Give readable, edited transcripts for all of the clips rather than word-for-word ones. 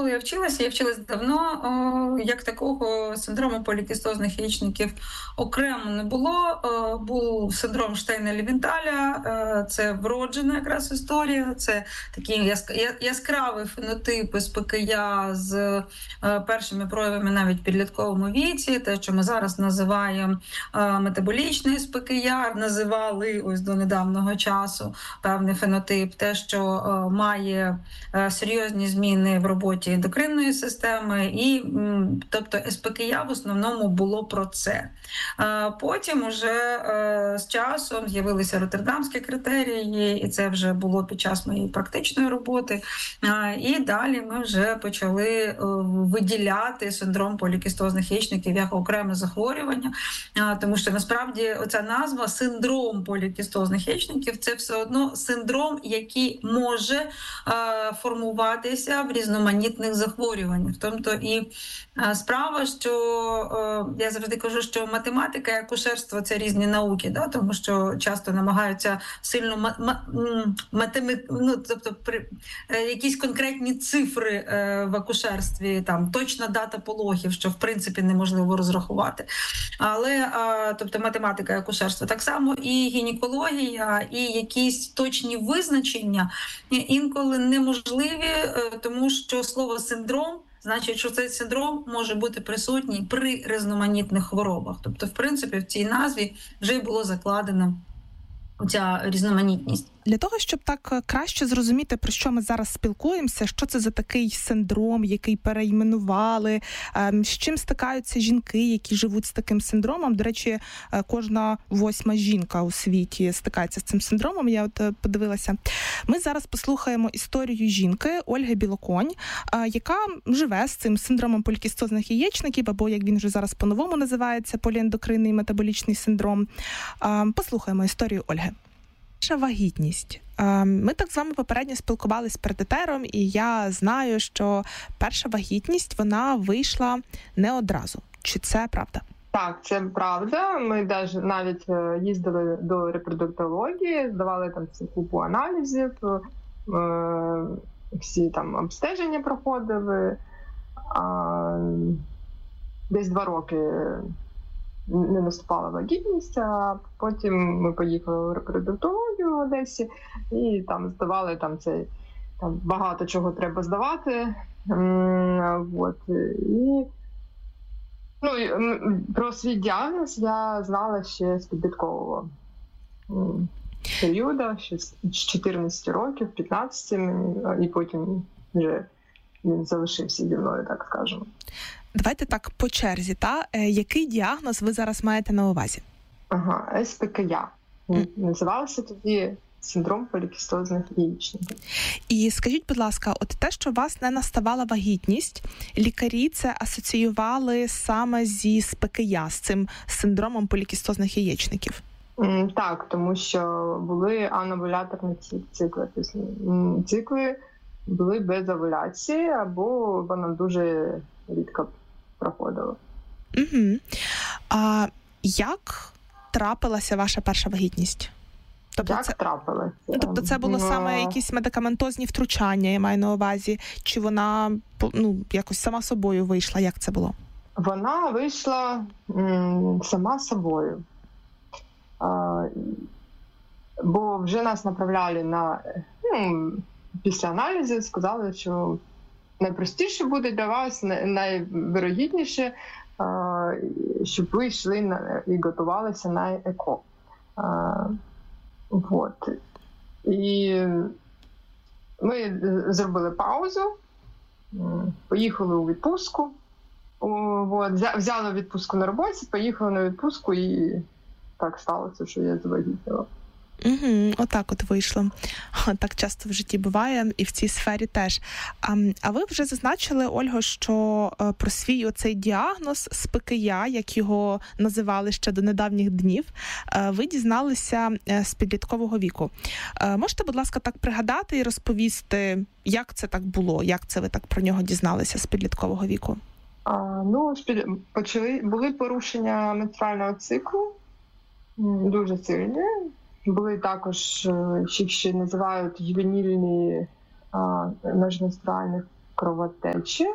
коли я вчилась давно, як такого синдрому полікістозних яєчників окремо не було. Був синдром Штейна-Лівенталя, це вроджена якраз історія, це такий яскравий фенотип СПКЯ з першими проявами навіть в підлітковому віці, те, що ми зараз називаємо метаболічний СПКЯ, називали ось до недавнього часу певний фенотип, те, що має серйозні зміни в роботі ендокринної системи, і тобто СПКЯ в основному було про це. Потім уже з часом з'явилися роттердамські критерії, і це вже було під час моєї практичної роботи. І далі ми вже почали виділяти синдром полікістозних яєчників як окреме захворювання, тому що насправді оця назва синдром полікістозних яєчників – це все одно синдром, який може формуватися в різноманітних захворюваннях. Тобто і справа, що я завжди кажу, що математика і акушерство – це різні науки, да? Тому що часто намагаються сильно тобто якісь конкретні цифри в акушерстві, там точна дата пологів, що в принципі неможливо розрахувати. Але тобто математика і акушерство так само, і гінекологія, і якісь точні визначення інколи неможливі, тому що слово синдром значить, що цей синдром може бути присутній при різноманітних хворобах. Тобто, в принципі, в цій назві вже було закладено ця різноманітність. Для того, щоб так краще зрозуміти, про що ми зараз спілкуємося, що це за такий синдром, який перейменували, з чим стикаються жінки, які живуть з таким синдромом. До речі, кожна 8-ма жінка у світі стикається з цим синдромом, я от подивилася. Ми зараз послухаємо історію жінки Ольги Білоконь, яка живе з цим синдромом полікістозних яєчників, або, як він вже зараз по-новому називається, поліендокринний метаболічний синдром. Послухаємо історію Ольги. Перша вагітність. Ми так з вами попередньо спілкувалися перед етером, і я знаю, що перша вагітність, вона вийшла не одразу. Чи це правда? Так, це правда. Ми навіть їздили до репродуктології, здавали там всю купу аналізів, всі там обстеження проходили. Десь 2 роки не наступала вагітність, а потім ми поїхали в репродуктологію в Одесі і там здавали там багато чого треба здавати. І про свій діагноз я знала ще з підліткового періоду, ще з 14 років, 15, і потім вже він залишився зі мною, так скажемо. Давайте так по черзі, який діагноз ви зараз маєте на увазі? СПКЯ. Називався тоді синдром полікістозних яєчників. І скажіть, будь ласка, от те, що у вас не наставала вагітність, лікарі це асоціювали саме зі СПКЯ, з цим синдромом полікістозних яєчників? Так, тому що були ановуляторні цикли. Тобто цикли були без овуляції, або вона дуже рідко проходила. Угу. А як трапилася ваша перша вагітність? Трапилася? Тобто це було саме якісь медикаментозні втручання, я маю на увазі, чи вона якось сама собою вийшла? Як це було? Вона вийшла сама собою. Бо вже нас направляли на після аналізу, сказали, що найпростіше буде для вас, найвирогідніше, щоб ви йшли і готувалися на ЕКО. І ми зробили паузу, поїхали у відпустку, взяли відпустку на роботі, поїхали на відпустку, і так сталося, що я завагітніла. Отак от вийшло. Так часто в житті буває, і в цій сфері теж. А ви вже зазначили, Ольго, що про свій оцей діагноз СПКЯ, як його називали ще до недавніх днів, ви дізналися з підліткового віку. Можете, будь ласка, так пригадати і розповісти, як це так було, як це ви так про нього дізналися з підліткового віку? Були порушення менструального циклу, дуже сильні. Були також, ще називають ювенільні межменструальних кровотечі.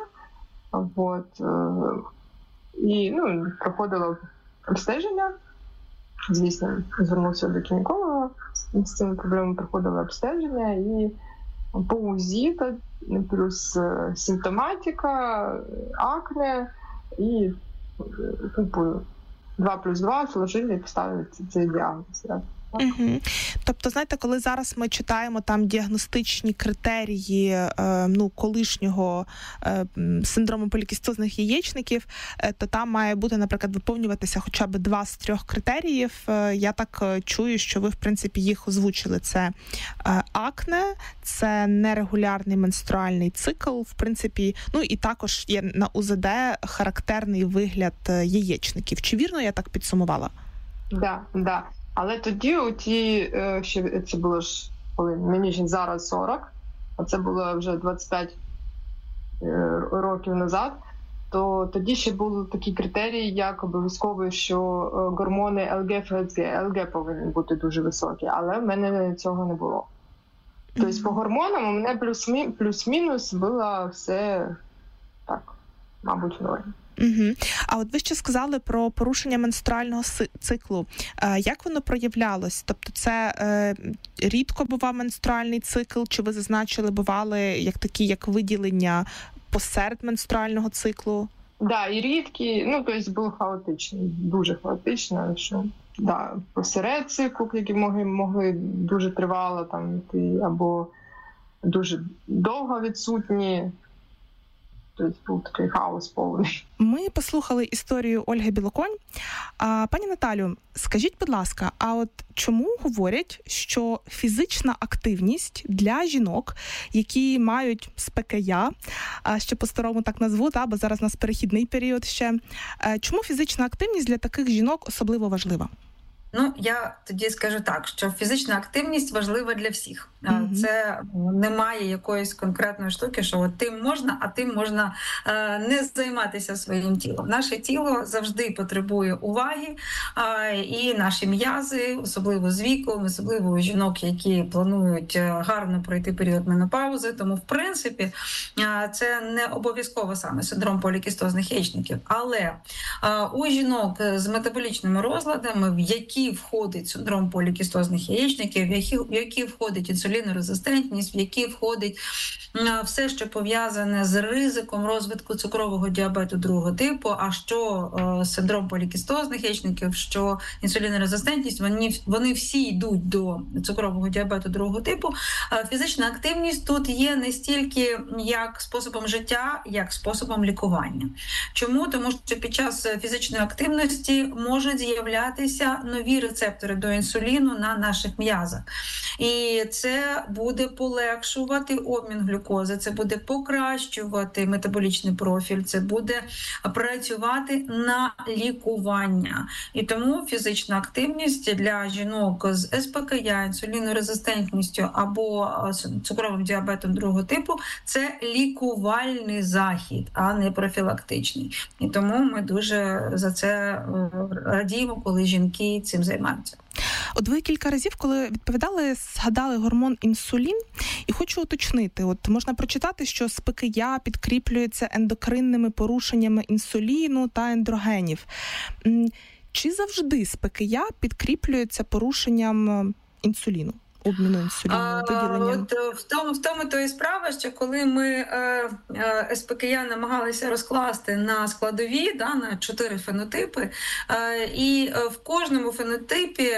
І проходила обстеження. Звісно, звернувся до гінеколога з цими проблемами, проходила обстеження, і по УЗІ плюс симптоматика, акне, і 2+2 сложили і поставили цей діагноз. Угу. Тобто, знаєте, коли зараз ми читаємо там діагностичні критерії колишнього синдрому полікістозних яєчників, то там має бути, наприклад, виповнюватися хоча б 2 з 3 критеріїв. Я так чую, що ви, в принципі, їх озвучили. Це акне, це нерегулярний менструальний цикл, в принципі, і також є на УЗД характерний вигляд яєчників. Чи вірно я так підсумувала? Да. Але тоді ще це було ж, коли мені зараз 40, а це було вже 25 років назад, то тоді ще були такі критерії, як обов'язково, що гормони ЛГ, ФСГ, ЛГ повинні бути дуже високі, але в мене цього не було. Тобто по гормонам у мене плюс-мінус було все так, мабуть, в нормі. Угу. А от ви ще сказали про порушення менструального циклу. Як воно проявлялось? Тобто це рідко бував менструальний цикл, чи ви зазначили, бували як виділення посеред менструального циклу? Да, і рідкі, тобто було хаотично, дуже хаотично, що посеред циклу, які могли дуже тривало там йти, або дуже довго відсутні. Тобто був такий хаос повний. Ми послухали історію Ольги Білоконь. Пані Наталю, скажіть, будь ласка, а от чому говорять, що фізична активність для жінок, які мають СПКЯ, ще по-старому так назву, бо зараз у нас перехідний період ще, чому фізична активність для таких жінок особливо важлива? Я тоді скажу так, що фізична активність важлива для всіх. Це немає якоїсь конкретної штуки, що от тим можна, а тим можна не займатися своїм тілом. Наше тіло завжди потребує уваги, і наші м'язи, особливо з віком, особливо у жінок, які планують гарно пройти період менопаузи. Тому, в принципі, це не обов'язково саме синдром полікістозних яєчників. Але у жінок з метаболічними розладами, в які входить синдром полікістозних яєчників, в які входить інсулінорезистентність, в які входить все, що пов'язане з ризиком розвитку цукрового діабету другого типу, а що синдром полікістозних яєчників, що інсулінорезистентність, вони всі йдуть до цукрового діабету другого типу. Фізична активність тут є не стільки як способом життя, як способом лікування. Чому? Тому що під час фізичної активності можуть з'являтися нові рецептори до інсуліну на наших м'язах. І це буде полегшувати обмін глюкози, це буде покращувати метаболічний профіль, це буде працювати на лікування. І тому фізична активність для жінок з СПКЯ, інсулінорезистентністю або цукровим діабетом другого типу – це лікувальний захід, а не профілактичний. І тому ми дуже за це радіємо, коли жінки цим займаються. От ви кілька разів, коли відповідали, згадали гормон інсулін, і хочу уточнити, от можна прочитати, що СПКЯ підкріплюється ендокринними порушеннями інсуліну та ендрогенів. Чи завжди СПКЯ підкріплюється порушенням інсуліну? Обміну інсуліну, виділенням? В тому то і справа, що коли ми СПКЯ намагалися розкласти на складові, на 4 фенотипи, і в кожному фенотипі,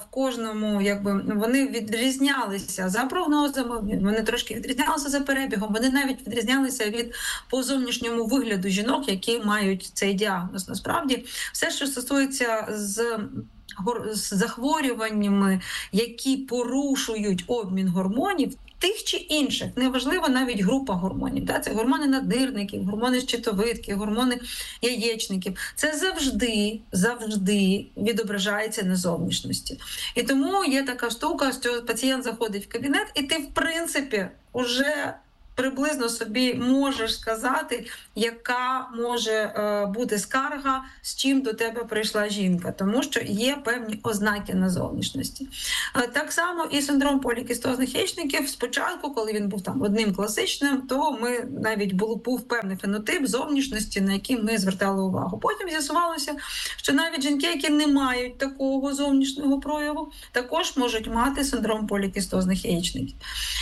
вони відрізнялися за прогнозами, вони трошки відрізнялися за перебігом, вони навіть відрізнялися по зовнішньому вигляду жінок, які мають цей діагноз. Насправді, все, що стосується з захворюваннями, які порушують обмін гормонів, тих чи інших, неважливо навіть група гормонів. Це гормони надирників, гормони щитовидки, гормони яєчників. Це завжди відображається на зовнішності. І тому є така штука, що пацієнт заходить в кабінет, і ти, в принципі, уже приблизно собі можеш сказати, яка може бути скарга, з чим до тебе прийшла жінка, тому що є певні ознаки на зовнішності. Так само і синдром полікістозних яєчників. Спочатку, коли він був там одним класичним, то ми навіть був певний фенотип зовнішності, на який ми звертали увагу. Потім з'ясувалося, що навіть жінки, які не мають такого зовнішнього прояву, також можуть мати синдром полікістозних яєчників.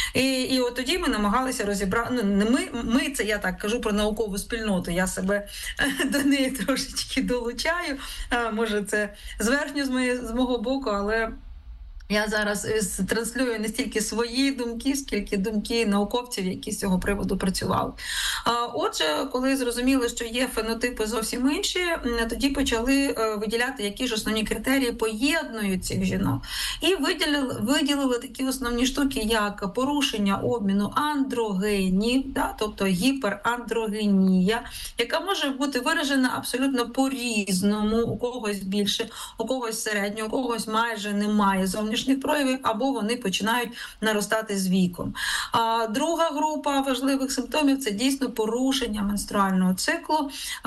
І от тоді ми намагалися розібрати, не ми, це я так кажу про наукову спільноту, я себе до неї трошечки долучаю, може це зверхньо з мого боку, але я зараз транслюю не стільки свої думки, скільки думки науковців, які з цього приводу працювали. Отже, коли зрозуміли, що є фенотипи зовсім інші, тоді почали виділяти, які ж основні критерії поєднують цих жінок. І виділили такі основні штуки, як порушення обміну андрогенів, тобто гіперандрогенія, яка може бути виражена абсолютно по-різному, у когось більше, у когось середньо, у когось майже немає зовнішніх проявів, або вони починають наростати з віком. А друга група важливих симптомів – це дійсно порушення менструального циклу,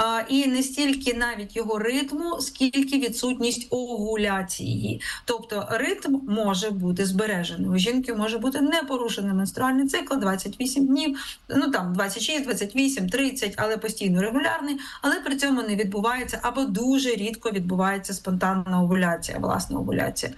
і не стільки навіть його ритму, скільки відсутність овуляції. Тобто ритм може бути збережений. У жінки може бути непорушений менструальний цикл 28 днів, 26, 28, 30, але постійно регулярний, але при цьому не відбувається або дуже рідко відбувається спонтанна овуляція, власна овуляція.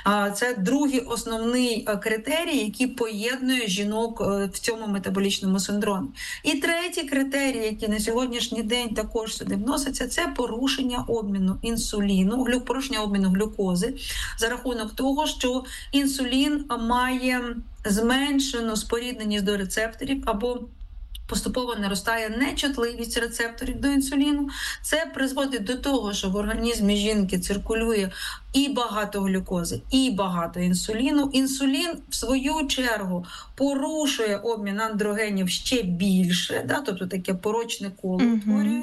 Це другий основний критерій, який поєднує жінок в цьому метаболічному синдромі. І третій критерій, який на сьогоднішній день також сюди вноситься, це порушення обміну інсуліну, порушення обміну глюкози за рахунок того, що інсулін має зменшену спорідненість до рецепторів або поступово наростає нечутливість рецепторів до інсуліну. Це призводить до того, що в організмі жінки циркулює і багато глюкози, і багато інсуліну. Інсулін, в свою чергу, порушує обмін андрогенів ще більше, тобто таке порочне коло утворює.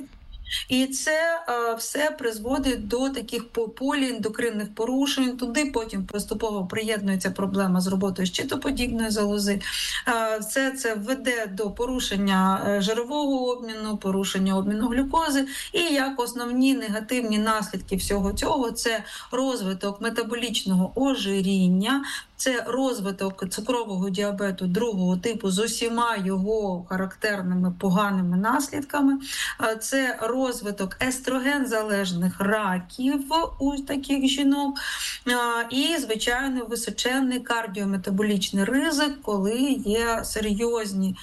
І це все призводить до таких поліендокринних порушень. Туди потім поступово приєднується проблема з роботою щитоподібної залози. Це веде до порушення жирового обміну, порушення обміну глюкози. І як основні негативні наслідки всього цього – це розвиток метаболічного ожиріння, це розвиток цукрового діабету другого типу з усіма його характерними поганими наслідками, це розвиток естроген-залежних раків у таких жінок і, звичайно, височенний кардіометаболічний ризик, коли є серйозні,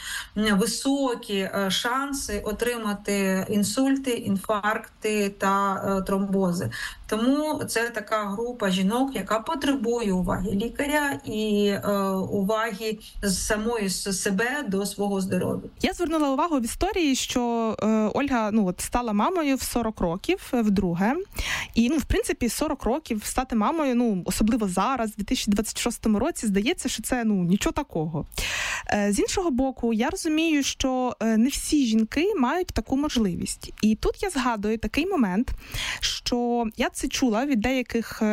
високі шанси отримати інсульти, інфаркти та тромбози. Тому це така група жінок, яка потребує уваги лікаря і уваги самої себе до свого здоров'я. Я звернула увагу в історії, що Ольга стала мамою в 40 років вдруге. І, в принципі, 40 років стати мамою, особливо зараз, в 2026 році, здається, що це, нічого такого. З іншого боку, я розумію, що не всі жінки мають таку можливість. І тут я згадую такий момент, що я це чула від деяких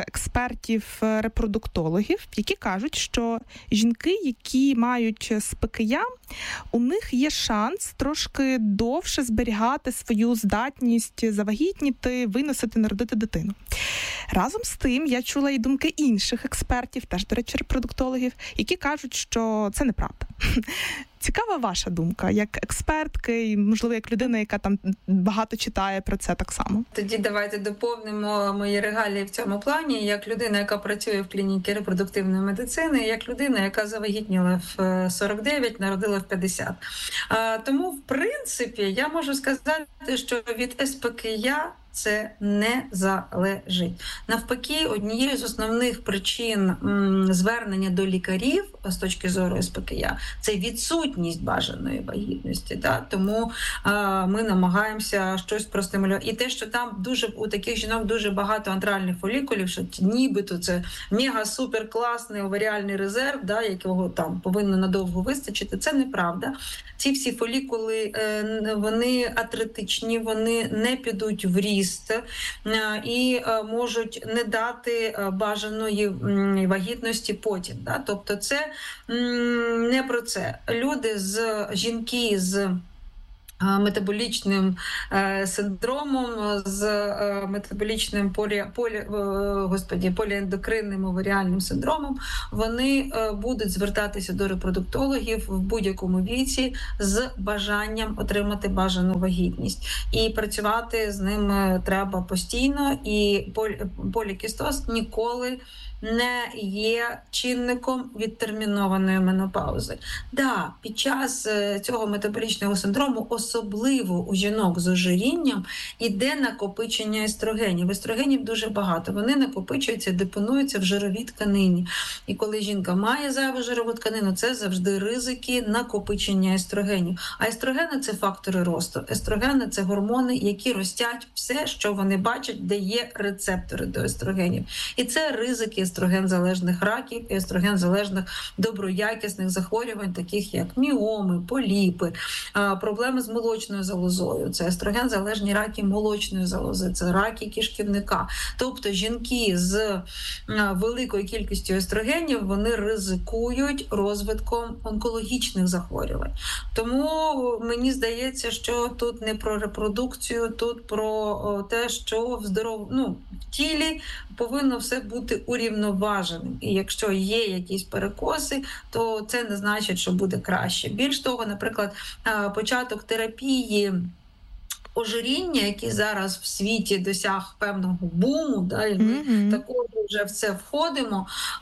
експертів-репродуктологів, які кажуть, що жінки, які мають СПКЯ, у них є шанс трошки довше зберігати свою здатність завагітніти, виносити, народити дитину. Разом з тим, я чула і думки інших експертів, теж, до речі, репродуктологів, які кажуть, що це неправда. Цікава ваша думка, як експертки і, можливо, як людина, яка там багато читає про це так само. Тоді давайте доповнимо мої регалії в цьому плані, як людина, яка працює в клініці репродуктивної медицини, як людина, яка завагітніла в 49, народила в 50. Тому, в принципі, я можу сказати, що від СПКЯ це не залежить. Навпаки, однією з основних причин звернення до лікарів з точки зору СПКЯ – це відсутність бажаної вагітності. Тому ми намагаємося щось простимулювати. І те, що там у таких жінок дуже багато антральних фолікулів, що нібито це мега-супер-класний оваріальний резерв, якого там повинно надовго вистачити, це неправда. Ці всі фолікули, вони атретичні, вони не підуть в ріст і можуть не дати бажаної вагітності потім. Тобто це не про це. жінки з метаболічним синдромом, з метаболічним поліендокринним оваріальним синдромом, вони будуть звертатися до репродуктологів в будь-якому віці з бажанням отримати бажану вагітність. І працювати з ними треба постійно, і полікістоз ніколи не є чинником відтермінованої менопаузи. Да, під час цього метаболічного синдрому, особливо у жінок з ожирінням, іде накопичення естрогенів. Естрогенів дуже багато. Вони накопичуються, депонуються в жировій тканині. І коли жінка має зайву жирову тканину, це завжди ризики накопичення естрогенів. А естрогени – це фактори росту. Естрогени – це гормони, які ростять все, що вони бачать, де є рецептори до естрогенів. І це ризики естроген-залежних раків і естроген-залежних доброякісних захворювань, таких як міоми, поліпи, проблеми з молочною залозою, це естроген-залежні раки молочної залози, це раки кишківника. Тобто жінки з великою кількістю естрогенів, вони ризикують розвитком онкологічних захворювань. Тому мені здається, що тут не про репродукцію, тут про те, що в тілі повинно все бути урівноваженим. І якщо є якісь перекоси, то це не значить, що буде краще. Більш того, наприклад, початок терапії ожиріння, який зараз в світі досяг певного буму, і ми також вже в це входимо,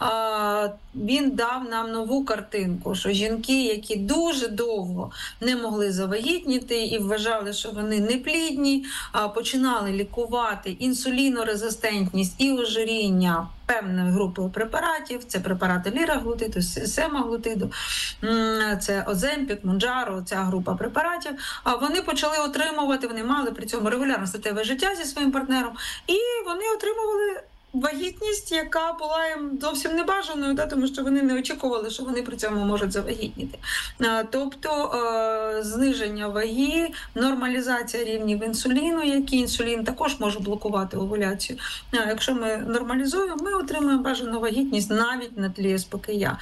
він дав нам нову картинку, що жінки, які дуже довго не могли завагітніти і вважали, що вони неплідні, починали лікувати інсулінорезистентність і ожиріння певною групою препаратів, це препарати ліраглутиду, семаглутиду, це Оземпік, Монджаро, ця група препаратів. Вони почали отримувати, вони мали при цьому регулярне статеве життя зі своїм партнером, і вони отримували вагітність, яка була їм зовсім небажаною, тому що вони не очікували, що вони при цьому можуть завагітніти. Тобто зниження ваги, нормалізація рівнів інсуліну, який інсулін також може блокувати овуляцію. Якщо ми нормалізуємо, ми отримуємо бажану вагітність навіть на тлі СПКЯ.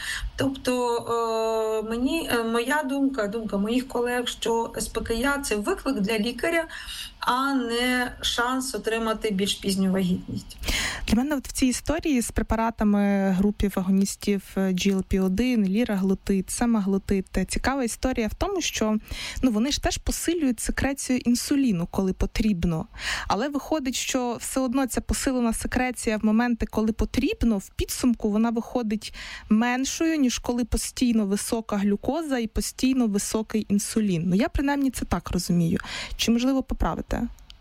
Тобто моя думка моїх колег, що СПКЯ – це виклик для лікаря, а не шанс отримати більш пізню вагітність. Для мене в цій історії з препаратами групів агоністів GLP-1, ліраглутид, семаглутид, цікава історія в тому, що вони ж теж посилюють секрецію інсуліну, коли потрібно. Але виходить, що все одно ця посилена секреція в моменти, коли потрібно, в підсумку вона виходить меншою, ніж коли постійно висока глюкоза і постійно високий інсулін. Я принаймні це так розумію. Чи можливо поправити?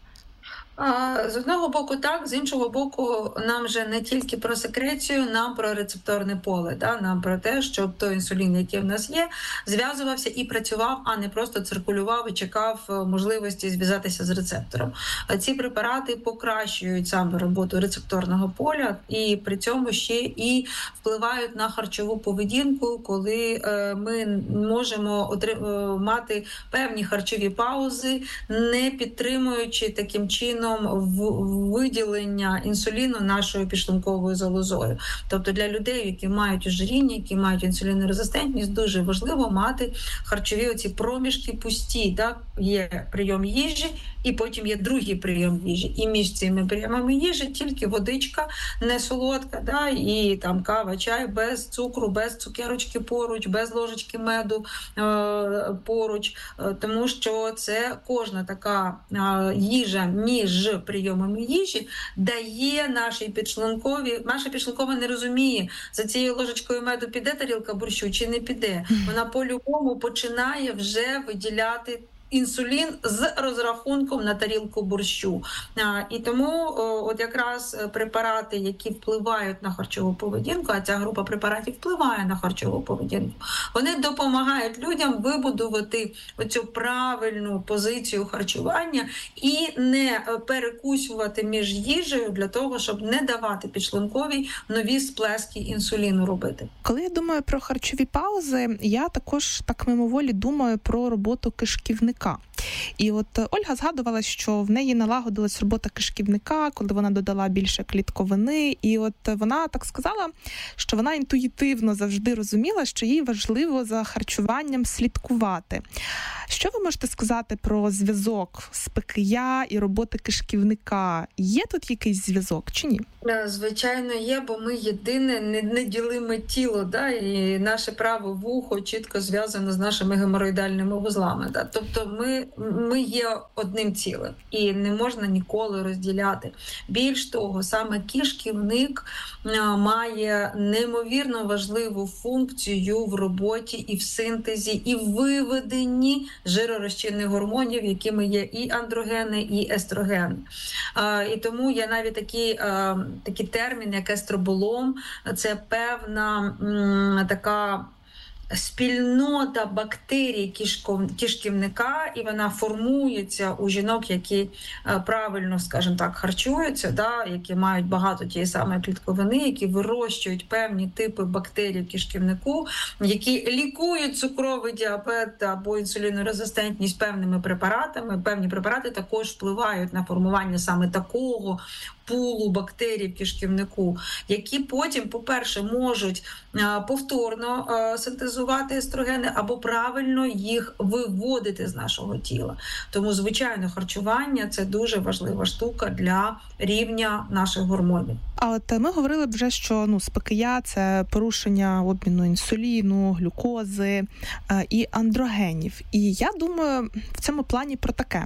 З одного боку так, з іншого боку, нам же не тільки про секрецію, нам про рецепторне поле, нам про те, щоб той інсулін, який в нас є, зв'язувався і працював, а не просто циркулював і чекав можливості зв'язатися з рецептором. Ці препарати покращують саме роботу рецепторного поля і при цьому ще і впливають на харчову поведінку, коли ми можемо мати певні харчові паузи, не підтримуючи таким чином виділення інсуліну нашою підшлунковою залозою. Тобто для людей, які мають ожиріння, які мають інсулінорезистентність, дуже важливо мати харчові оці проміжки пусті. Є прийом їжі, і потім є другий прийом їжі. І між цими прийомами їжі тільки водичка, не солодка, і там кава, чай без цукру, без цукерочки поруч, без ложечки меду поруч. Тому що це кожна така їжа між прийомами їжі дає нашій підшлунковій. Наша підшлункова не розуміє, за цією ложечкою меду піде тарілка борщу чи не піде. Вона по-любому починає вже виділяти інсулін з розрахунком на тарілку борщу. І тому от якраз препарати, які впливають на харчову поведінку, а ця група препаратів впливає на харчову поведінку, вони допомагають людям вибудувати оцю правильну позицію харчування і не перекусувати між їжею для того, щоб не давати підшлунковій нові сплески інсуліну робити. Коли я думаю про харчові паузи, я також так мимоволі думаю про роботу кишківника. І от Ольга згадувала, що в неї налагодилась робота кишківника, коли вона додала більше клітковини. І от вона так сказала, що вона інтуїтивно завжди розуміла, що їй важливо за харчуванням слідкувати. Що ви можете сказати про зв'язок з ПКЯ і роботи кишківника? Є тут якийсь зв'язок чи ні? Звичайно, є, бо ми єдине неділиме тіло, да, і наше праве вухо чітко зв'язано з нашими геморроїдальними вузлами. Да. Тобто ми є одним цілим і не можна ніколи розділяти. Більш того, саме кишківник має неймовірно важливу функцію в роботі і в синтезі, і в виведенні жиророзчинних гормонів, якими є і андрогени, і естрогени. І тому є навіть такий термін, як естроболом. Це певна така спільнота бактерій кишківника, і вона формується у жінок, які правильно, скажімо так, харчуються, да, які мають багато тієї самої клітковини, які вирощують певні типи бактерій в кишківнику, які лікують цукровий діабет або інсулінорезистентність певними препаратами. Певні препарати також впливають на формування саме такого пулу бактерій в кишківнику, які потім, по-перше, можуть повторно синтезувати естрогени або правильно їх виводити з нашого тіла. Тому, звичайно, харчування – це дуже важлива штука для рівня наших гормонів. А от ми говорили вже, що з ПКЯ – це порушення обміну інсуліну, глюкози і андрогенів. І я думаю в цьому плані про таке.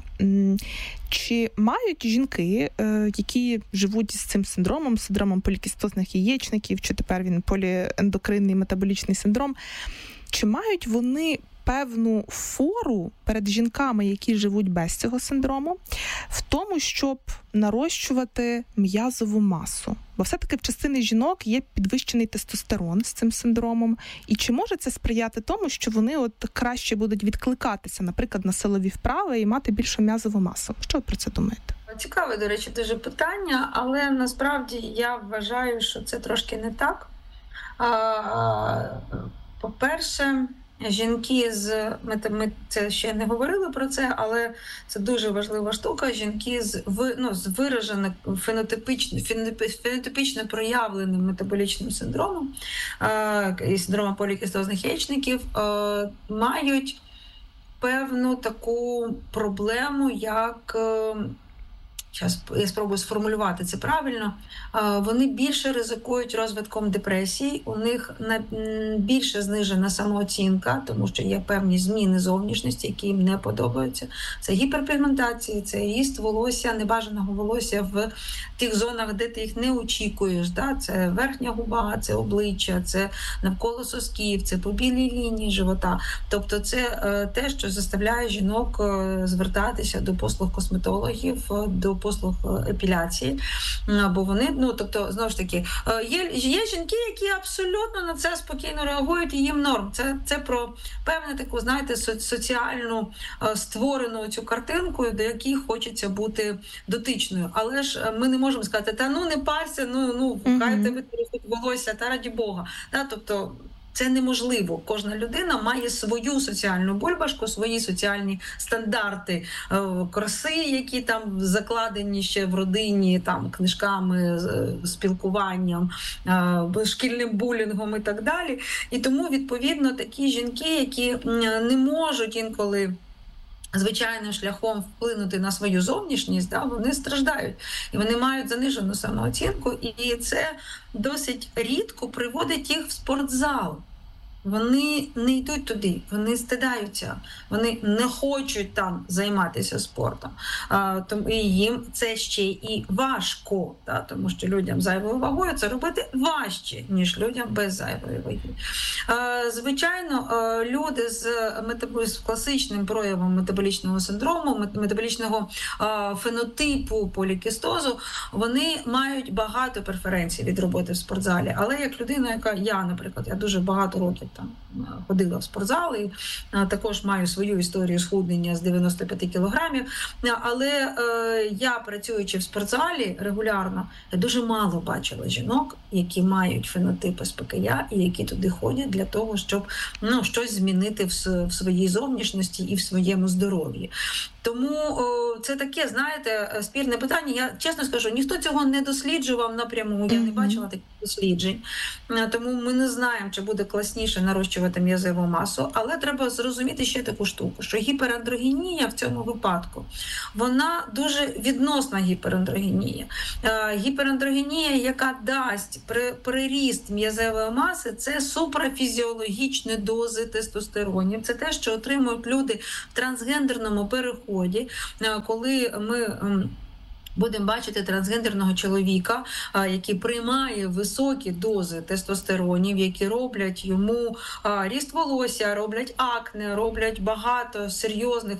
Чи мають жінки, які живуть з цим синдромом полікістозних яєчників, чи тепер він поліендокринний метаболічний синдром, чи мають вони певну фору перед жінками, які живуть без цього синдрому, в тому, щоб нарощувати м'язову масу? Бо все-таки в частини жінок є підвищений тестостерон з цим синдромом. І чи може це сприяти тому, що вони краще будуть відкликатися, наприклад, на силові вправи і мати більшу м'язову масу? Що ви про це думаєте? Цікаве, до речі, дуже питання, але насправді я вважаю, що це трошки не так. По-перше, жінки ми це ще не говорили про це, але це дуже важлива штука. Жінки з вираженим фенотипічно проявленим метаболічним синдромом і синдромом полікістозних яєчників мають певну таку проблему, як... Зараз я спробую сформулювати це правильно. Вони більше ризикують розвитком депресії, у них більше знижена самооцінка, тому що є певні зміни зовнішності, які їм не подобаються. Це гіперпігментація, це ріст волосся, небажаного волосся в тих зонах, де ти їх не очікуєш. Да? Це верхня губа, це обличчя, це навколо сосків, це по білій лінії живота. Тобто це те, що заставляє жінок звертатися до послуг косметологів, до послуг епіляції, бо вони, знову ж таки, є жінки, які абсолютно на це спокійно реагують, і їм норм. Це про певну таку, знаєте, соціальну створену цю картинку, до якій хочеться бути дотичною. Але ж ми не можемо сказати, не парся, хай тебе ростуть волосся, та раді Бога. Тобто це неможливо. Кожна людина має свою соціальну бульбашку, свої соціальні стандарти краси, які там закладені ще в родині, там книжками, спілкуванням, шкільним булінгом і так далі. І тому, відповідно, такі жінки, які не можуть інколи звичайним шляхом вплинути на свою зовнішність, вони страждають. І вони мають занижену самооцінку, і це досить рідко приводить їх в спортзал. Вони не йдуть туди, вони стидаються, вони не хочуть там займатися спортом. І їм це ще і важко, тому що людям з зайвою вагою це робити важче, ніж людям без зайвої ваги. Звичайно, люди з класичним проявом метаболічного синдрому, метаболічного фенотипу полікістозу, вони мають багато преференцій від роботи в спортзалі. Але як людина, я, наприклад, я дуже багато років там ходила в спортзал і також маю свою історію схуднення з 95 кілограмів. Але я, працюючи в спортзалі регулярно, я дуже мало бачила жінок, які мають фенотип СПКЯ і які туди ходять для того, щоб щось змінити в своїй зовнішності і в своєму здоров'ї. Тому це таке, знаєте, спірне питання. Я чесно скажу, ніхто цього не досліджував напряму, я не бачила таких досліджень. Тому ми не знаємо, чи буде класніше нарощувати м'язову масу, але треба зрозуміти ще таку штуку, що гіперандрогенія в цьому випадку, вона дуже відносна гіперандрогенія. Гіперандрогенія, яка дасть приріст м'язової маси, це супрафізіологічні дози тестостеронів. Це те, що отримують люди в трансгендерному переході, коли ми будемо бачити трансгендерного чоловіка, який приймає високі дози тестостеронів, які роблять йому ріст волосся, роблять акне, роблять багато серйозних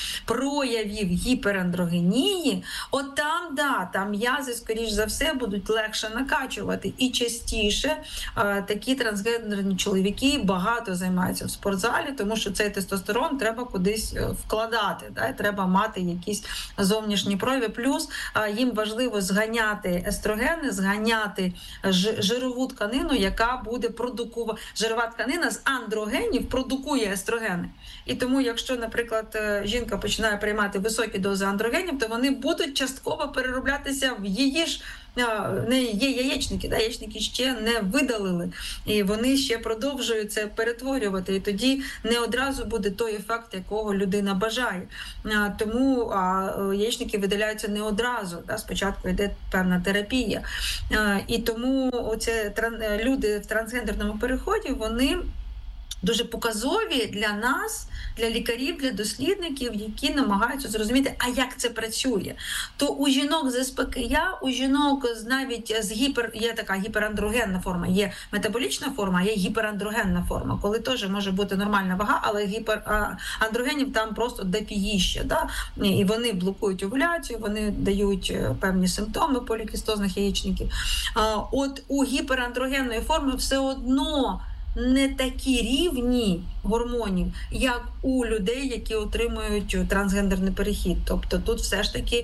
проявів гіперандрогенії. От там м'язи, скоріш за все, будуть легше накачувати. І частіше такі трансгендерні чоловіки багато займаються в спортзалі, тому що цей тестостерон треба кудись вкладати, треба мати якісь зовнішні прояви. Плюс їм важливо зганяти естрогени, зганяти жирову тканину, яка буде продукувати. Жирова тканина з андрогенів продукує естрогени. І тому, якщо, наприклад, жінка починає приймати високі дози андрогенів, то вони будуть частково перероблятися в її ж. В неї є яєчники, яєчники ще не видалили, і вони ще продовжують це перетворювати. І тоді не одразу буде той ефект, якого людина бажає. Тому яєчники видаляються не одразу. Спочатку йде певна терапія. І тому люди в трансгендерному переході, вони дуже показові для нас, для лікарів, для дослідників, які намагаються зрозуміти, а як це працює. То у жінок з СПКЯ, у жінок навіть є така гіперандрогенна форма, є метаболічна форма, є гіперандрогенна форма, коли теж може бути нормальна вага, але гіперандрогенів там просто допіїще. І вони блокують овуляцію, вони дають певні симптоми полікістозних яєчників. От у гіперандрогенної форми все одно не такі рівні гормонів, як у людей, які отримують трансгендерний перехід. Тобто тут все ж таки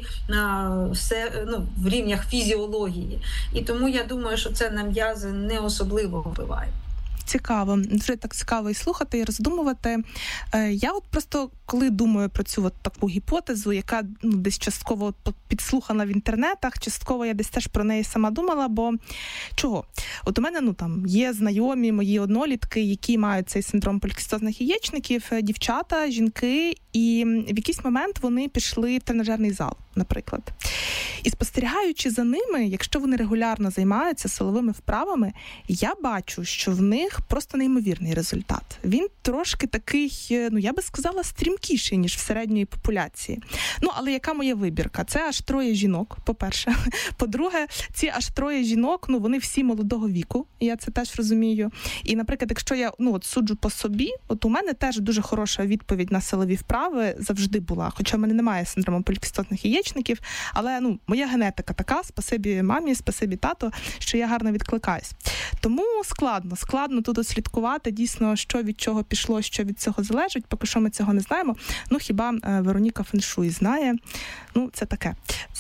все в рівнях фізіології. І тому я думаю, що це на м'язи не особливо впливає. Цікаво, вже так цікаво і слухати, і роздумувати. Я от просто, коли думаю про цю таку гіпотезу, яка десь частково підслухана в інтернетах, частково я десь теж про неї сама думала, бо чого? От у мене, є знайомі мої однолітки, які мають цей синдром полікістозних яєчників, дівчата, жінки, і в якийсь момент вони пішли в тренажерний зал, наприклад. І спостерігаючи за ними, якщо вони регулярно займаються силовими вправами, я бачу, що в них просто неймовірний результат. Він трошки такий, я би сказала, стрімкіший, ніж в середньої популяції. Але яка моя вибірка? Це аж 3 жінок, по-перше. По-друге, ці аж 3 жінок, вони всі молодого віку, я це теж розумію. І, наприклад, якщо я суджу по собі, у мене теж дуже хороша відповідь на силові вправи завжди була. Хоча в мене немає синдрому полікістозних яєчників, але, моя генетика така, спасибі мамі, спасибі тато, що я гарно відкликаюсь. Тому складно тут дослідкувати дійсно, що від чого пішло, що від цього залежить. Поки що ми цього не знаємо. Хіба Вероніка Феншуй знає. Це таке.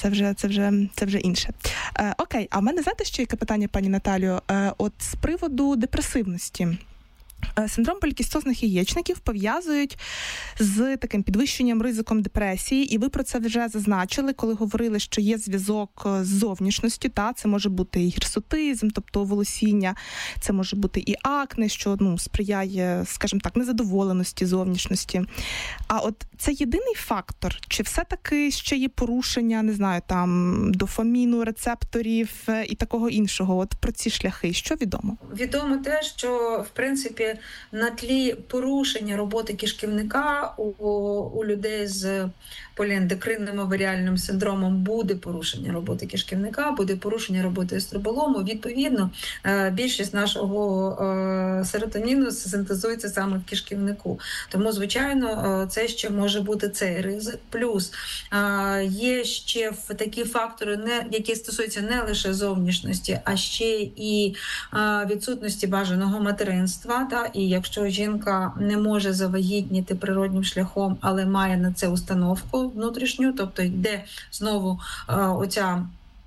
Це вже інше. Окей, а в мене, знаєте, ще яке питання, пані Наталію? От з приводу депресивності. Синдром полікістозних яєчників пов'язують з таким підвищенням ризиком депресії, і ви про це вже зазначили, коли говорили, що є зв'язок з зовнішністю, це може бути і гірсутизм, тобто волосіння, це може бути і акне, що сприяє, скажімо так, незадоволеності зовнішності. А от це єдиний фактор, чи все-таки ще є порушення, не знаю, дофаміну, рецепторів і такого іншого? От про ці шляхи, що відомо? Відомо те, що, в принципі, на тлі порушення роботи кишківника у людей з поліендокринним оваріальним синдромом буде порушення роботи кишківника, буде порушення роботи естроболому. Відповідно, більшість нашого серотоніну синтезується саме в кишківнику. Тому, звичайно, це ще може бути цей ризик. Плюс є ще такі фактори, які стосуються не лише зовнішності, а ще і відсутності бажаного материнства. Да? І якщо жінка не може завагітніти природнім шляхом, але має на це установку внутрішню, тобто йде знову оця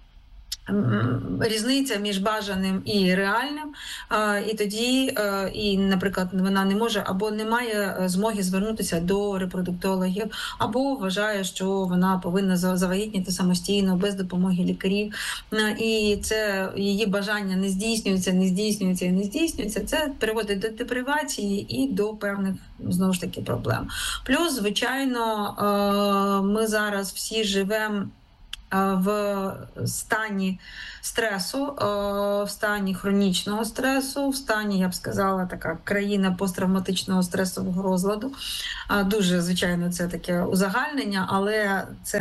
різниця між бажаним і реальним, і тоді, наприклад, вона не може або не має змоги звернутися до репродуктологів, або вважає, що вона повинна завагітніти самостійно, без допомоги лікарів, і це її бажання не здійснюється. Це приводить до депривації і до певних, знову ж таки, проблем. Плюс, звичайно, ми зараз всі живемо в стані стресу, в стані хронічного стресу, в стані, я б сказала, така країна посттравматичного стресового розладу. Дуже, звичайно, це таке узагальнення, але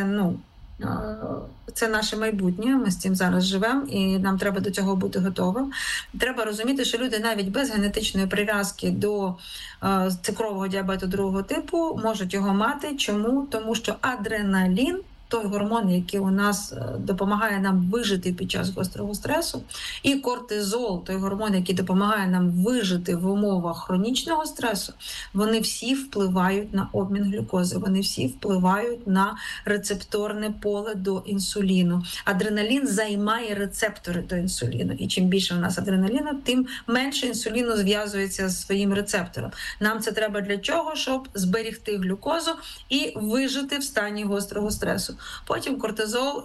це наше майбутнє, ми з цим зараз живемо, і нам треба до цього бути готовим. Треба розуміти, що люди навіть без генетичної прив'язки до цукрового діабету другого типу можуть його мати. Чому? Тому що адреналін, той гормон, який у нас допомагає нам вижити під час гострого стресу, і кортизол, той гормон, який допомагає нам вижити в умовах хронічного стресу, вони всі впливають на обмін глюкози, вони всі впливають на рецепторне поле до інсуліну. Адреналін займає рецептори до інсуліну, і чим більше у нас адреналіну, тим менше інсуліну зв'язується з своїм рецептором. Нам це треба для чого? Щоб зберегти глюкозу і вижити в стані гострого стресу. Потім кортизол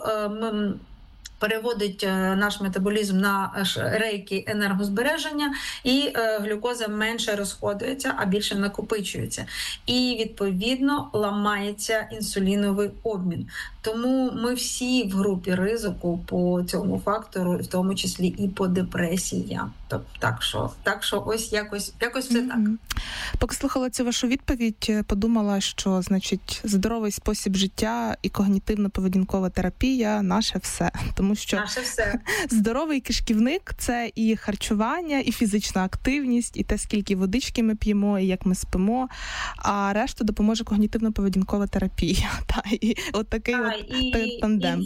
переводить наш метаболізм на рейки енергозбереження, і глюкоза менше розходується, а більше накопичується. І, відповідно, ламається інсуліновий обмін. Тому ми всі в групі ризику по цьому фактору, в тому числі і по депресіям. Так що ось якось все так. Поки слухала цю вашу відповідь, подумала, що, значить, здоровий спосіб життя і когнітивно-поведінкова терапія – наше все. Тому що здоровий кишківник – це і харчування, і фізична активність, і те, скільки водички ми п'ємо, і як ми спимо, а решту допоможе когнітивно-поведінкова терапія. І от такий тандем.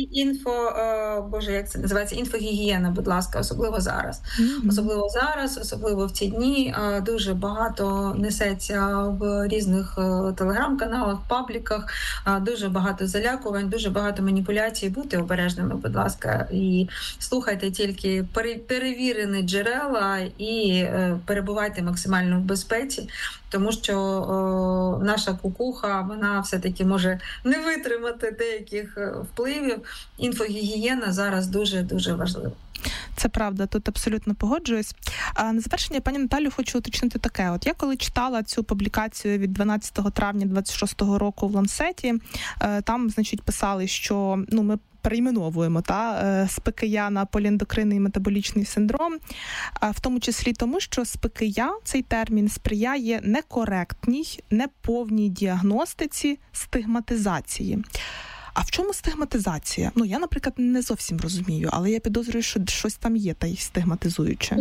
Як це називається? Інфогігієна, будь ласка, особливо зараз. Особливо в ці дні. Дуже багато несеться в різних телеграм-каналах, пабліках, дуже багато залякувань, дуже багато маніпуляцій. Будьте обережними, будь ласка, і слухайте тільки перевірені джерела і перебувайте максимально в безпеці, тому що наша кукуха, вона все-таки може не витримати деяких впливів. Інфогігієна зараз дуже-дуже важлива. Це правда, тут абсолютно погоджуюсь. На завершення, пані Наталю, хочу уточнити таке. От я коли читала цю публікацію від 12 травня 26-го року в Ланцеті, там, значить, писали, що ми перейменовуємо з ПКЯ на поліендокринний метаболічний синдром, в тому числі тому, що з ПКЯ цей термін сприяє некоректній, неповній діагностиці, стигматизації. А в чому стигматизація? Я, наприклад, не зовсім розумію, але я підозрюю, що щось там є та й стигматизуюче.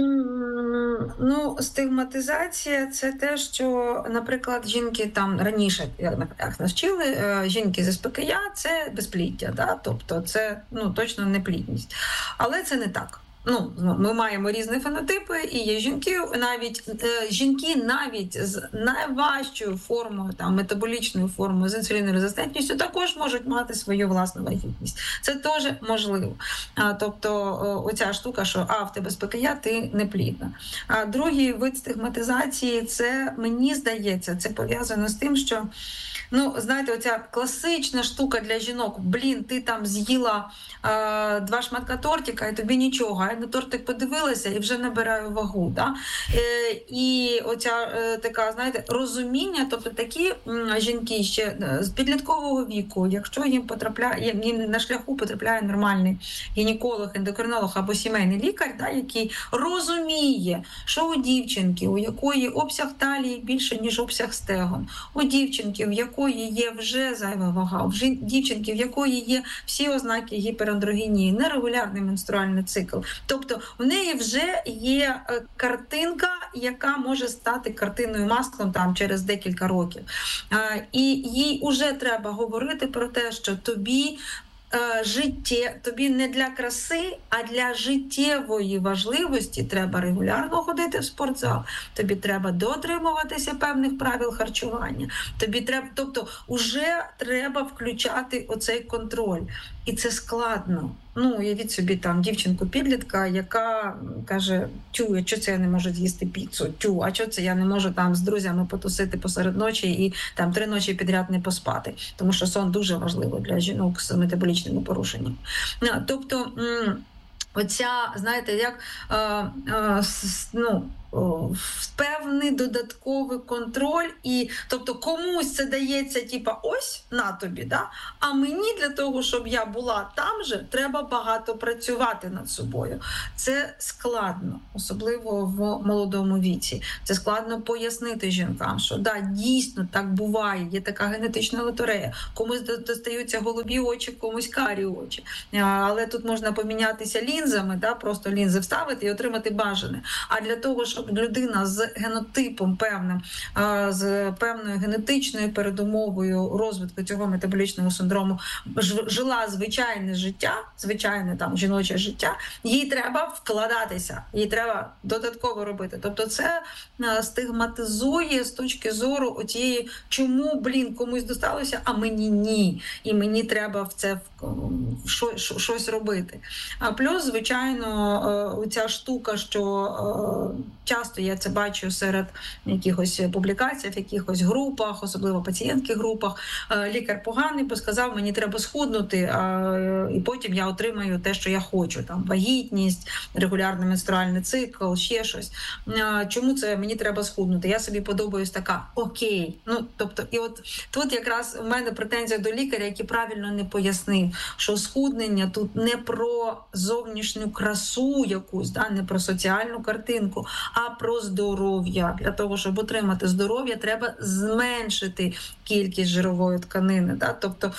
Стигматизація – це те, що, наприклад, жінки там раніше, як навчили, жінки з СПКЯ – це безпліддя, да? Тобто це точно не плідність. Але це не так. Ми маємо різні фенотипи, і є жінки навіть з найважчою формою, метаболічною формою, з інсулінорезистентністю, також можуть мати свою власну вагітність. Це теж можливо. Тобто оця штука, що в тебе СПКЯ, ти не плідна. А другий вид стигматизації, це, мені здається, це пов'язано з тим, що знаєте, оця класична штука для жінок. Ти там з'їла 2 шматка тортика, і тобі нічого. Я на тортик подивилася і вже набираю вагу. Да? І оця така, знаєте, розуміння, тобто такі жінки ще з підліткового віку, якщо їм на шляху потрапляє нормальний гінеколог, ендокринолог або сімейний лікар, да, який розуміє, що у дівчинки, у якої обсяг талії більше, ніж обсяг стегон, у дівчинки, в якої є вже зайва вага, в дівчинки, в якої є всі ознаки гіперандрогенії, нерегулярний менструальний цикл. Тобто в неї вже є картинка, яка може стати картиною маслом через декілька років. І їй вже треба говорити про те, що тобі тобі не для краси, а для життєвої важливості треба регулярно ходити в спортзал, тобі треба дотримуватися певних правил харчування, тобто вже треба включати оцей контроль. І це складно. Уявіть собі там дівчинку-підлітка, яка каже: тю, а чого це я не можу з'їсти піцу? Тю, а чого це я не можу там з друзями потусити посеред ночі і там 3 ночі підряд не поспати? Тому що сон дуже важливий для жінок з метаболічними порушеннями. Тобто, оця, знаєте, як певний додатковий контроль, і тобто комусь це дається, ось на тобі, да? А мені для того, щоб я була там же, треба багато працювати над собою. Це складно, особливо в молодому віці. Це складно пояснити жінкам, що дійсно так буває, є така генетична лотерея. Комусь достаються голубі очі, комусь карі очі. Але тут можна помінятися лінзами, просто лінзи вставити і отримати бажане. А для того, щоб людина з генотипом певним, з певною генетичною передумовою розвитку цього метаболічного синдрому жила звичайне життя, звичайне жіноче життя, їй треба вкладатися, їй треба додатково робити. Тобто це стигматизує з точки зору оцієї, чому, комусь досталося, а мені ні. І мені треба в це щось робити. А плюс, звичайно, ця штука, що часто я це бачу серед якихось публікацій, в якихось групах, особливо пацієнтських групах. Лікар поганий, бо сказав, мені треба схуднути, і потім я отримаю те, що я хочу. Там вагітність, регулярний менструальний цикл, ще щось. Чому це мені треба схуднути? Я собі подобаюсь така, окей. Тобто, і от тут якраз у мене претензія до лікаря, який правильно не пояснив, що схуднення тут не про зовнішню красу якусь, не про соціальну картинку, а про здоров'я. Для того, щоб отримати здоров'я, треба зменшити кількість жирової тканини. Тобто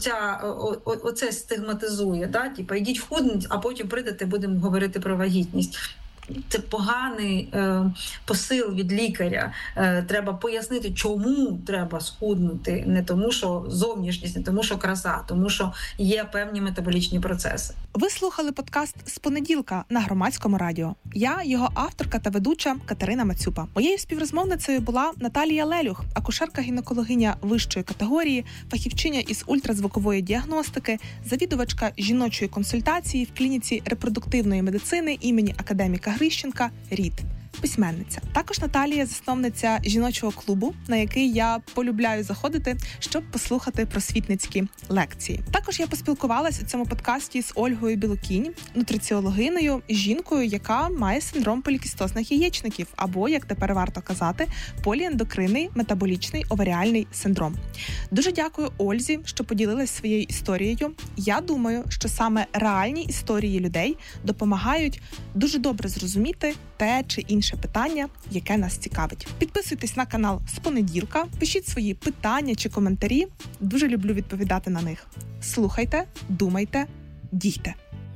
оце стигматизує. Йдіть худніть, а потім прийдете, будемо говорити про вагітність. Це поганий посил від лікаря. Треба пояснити, чому треба схуднути. Не тому, що зовнішність, не тому, що краса, тому що є певні метаболічні процеси. Ви слухали подкаст «З понеділка» на Громадському радіо. Я, його авторка та ведуча Катерина Мацюпа. Моєю співрозмовницею була Наталія Лелюх, акушерка-гінекологиня вищої категорії, фахівчиня із ультразвукової діагностики, завідувачка жіночої консультації в клініці репродуктивної медицини імені академіка Грищенка «РІД». Письменниця. Також Наталія – засновниця жіночого клубу, на який я полюбляю заходити, щоб послухати просвітницькі лекції. Також я поспілкувалася у цьому подкасті з Ольгою Білокінь, нутриціологиною, жінкою, яка має синдром полікістозних яєчників, або, як тепер варто казати, поліендокринний метаболічний оваріальний синдром. Дуже дякую Ользі, що поділилась своєю історією. Я думаю, що саме реальні історії людей допомагають дуже добре зрозуміти те чи інше питання, яке нас цікавить. Підписуйтесь на канал «З понеділка», пишіть свої питання чи коментарі. Дуже люблю відповідати на них. Слухайте, думайте, дійте.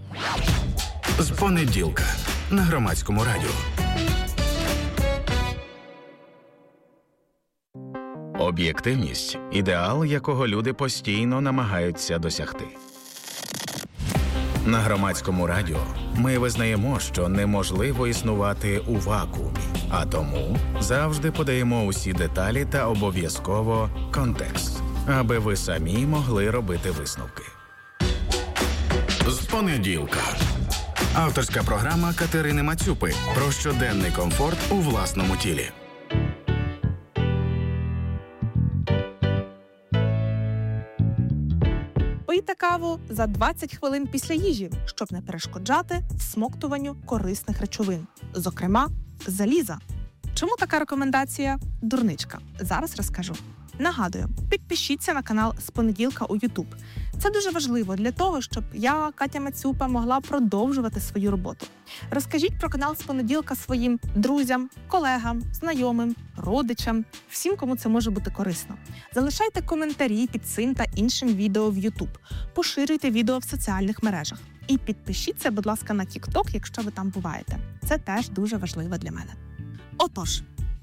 «З понеділка» на Громадському радіо. Об'єктивність – ідеал, якого люди постійно намагаються досягти. На Громадському радіо ми визнаємо, що неможливо існувати у вакуумі, а тому завжди подаємо усі деталі та обов'язково контекст, аби ви самі могли робити висновки. «З понеділка» – авторська програма Катерини Мацюпи про щоденний комфорт у власному тілі. Пийте каву за 20 хвилин після їжі, щоб не перешкоджати всмоктуванню корисних речовин, зокрема заліза. Чому така рекомендація? Дурничка. Зараз розкажу. Нагадую, підпишіться на канал «З понеділка» у YouTube. Це дуже важливо для того, щоб я, Катя Мацюпа, могла продовжувати свою роботу. Розкажіть про канал «З понеділка» своїм друзям, колегам, знайомим, родичам, всім, кому це може бути корисно. Залишайте коментарі під цим та іншим відео в YouTube. Поширюйте відео в соціальних мережах. І підпишіться, будь ласка, на TikTok, якщо ви там буваєте. Це теж дуже важливо для мене. Отож,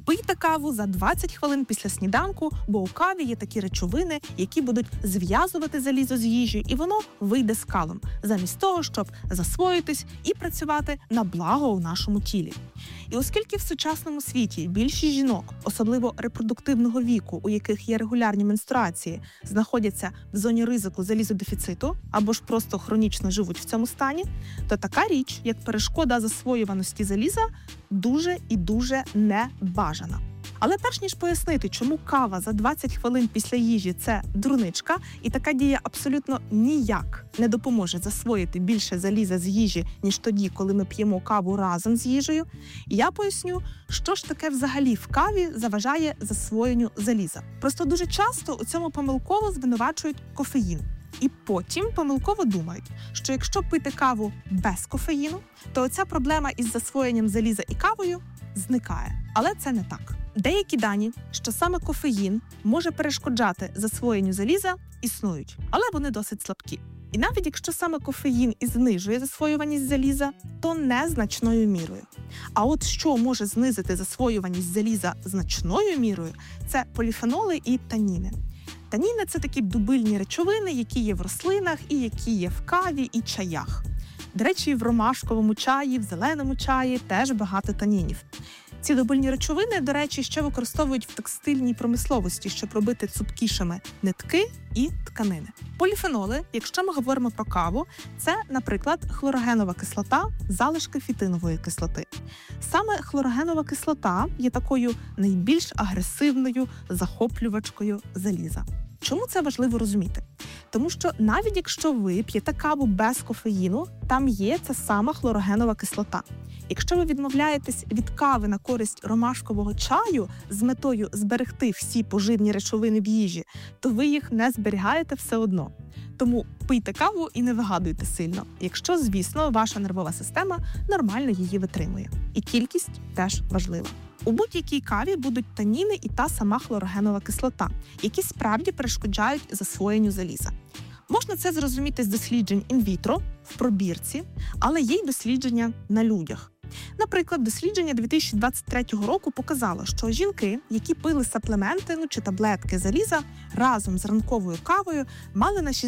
Пийте каву за 20 хвилин після сніданку, бо у каві є такі речовини, які будуть зв'язувати залізо з їжею, і воно вийде з калом, замість того, щоб засвоїтись і працювати на благо у нашому тілі. І оскільки в сучасному світі більшість жінок, особливо репродуктивного віку, у яких є регулярні менструації, знаходяться в зоні ризику залізодефіциту або ж просто хронічно живуть в цьому стані, то така річ, як перешкода засвоюваності заліза, дуже і дуже небажана. Але перш ніж пояснити, чому кава за 20 хвилин після їжі – це дурничка, і така дія абсолютно ніяк не допоможе засвоїти більше заліза з їжі, ніж тоді, коли ми п'ємо каву разом з їжею, я поясню, що ж таке взагалі в каві заважає засвоєнню заліза. Просто дуже часто у цьому помилково звинувачують кофеїн. І потім помилково думають, що якщо пити каву без кофеїну, то оця проблема із засвоєнням заліза і кавою зникає. Але це не так. Деякі дані, що саме кофеїн може перешкоджати засвоєнню заліза, існують, але вони досить слабкі. І навіть якщо саме кофеїн і знижує засвоюваність заліза, то незначною мірою. А от що може знизити засвоюваність заліза значною мірою – це поліфеноли і таніни. Таніни – це такі дубильні речовини, які є в рослинах і які є в каві і чаях. До речі, в ромашковому чаї, в зеленому чаї теж багато танінів. Ці дубильні речовини, до речі, ще використовують в текстильній промисловості, щоб робити цупкішими нитки і тканини. Поліфеноли, якщо ми говоримо про каву, це, наприклад, хлорогенова кислота, залишки фітинової кислоти. Саме хлорогенова кислота є такою найбільш агресивною захоплювачкою заліза. Чому це важливо розуміти? Тому що навіть якщо ви п'єте каву без кофеїну, там є ця сама хлорогенова кислота. Якщо ви відмовляєтесь від кави на користь ромашкового чаю з метою зберегти всі поживні речовини в їжі, то ви їх не зберігаєте все одно. Тому пийте каву і не вигадуйте сильно, якщо, звісно, ваша нервова система нормально її витримує. І кількість теж важлива. У будь-якій каві будуть таніни і та сама хлорогенова кислота, які справді перешкоджають засвоєнню заліза. Можна це зрозуміти з досліджень інвітро, в пробірці, але є й дослідження на людях. Наприклад, дослідження 2023 року показало, що жінки, які пили саплементи чи таблетки заліза разом з ранковою кавою, мали на